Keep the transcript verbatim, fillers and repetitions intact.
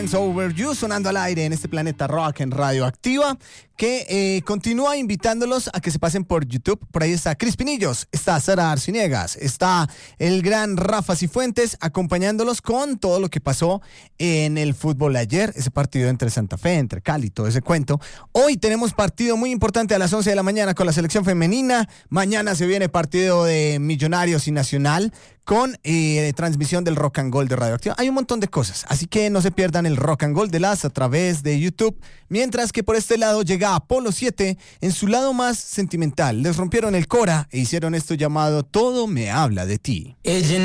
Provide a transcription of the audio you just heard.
Friends Over You sonando al aire en este planeta rock en Radioactiva, que eh, continúa invitándolos a que se pasen por YouTube. Por ahí está Cris Pinillos, está Sara Arciniegas, está el gran Rafa Cifuentes acompañándolos con todo lo que pasó en el fútbol ayer, ese partido entre Santa Fe, entre Cali, todo ese cuento. Hoy tenemos partido muy importante a las once de la mañana con la selección femenina. Mañana se viene partido de Millonarios y Nacional con eh, transmisión del Rock and Gold de Radioactiva. Hay un montón de cosas, así que no se pierdan el Rock and Gold de las a través de YouTube. Mientras que por este lado llega Apolo siete en su lado más sentimental. Les rompieron el cora e hicieron esto llamado Todo me habla de ti.